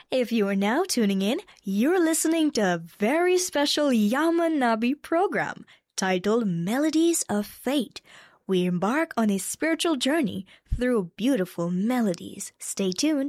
If you are now tuning in, you're listening to a very special Yaman Nabi program titled Melodies of Fate. We embark on a spiritual journey through beautiful melodies. Stay tuned.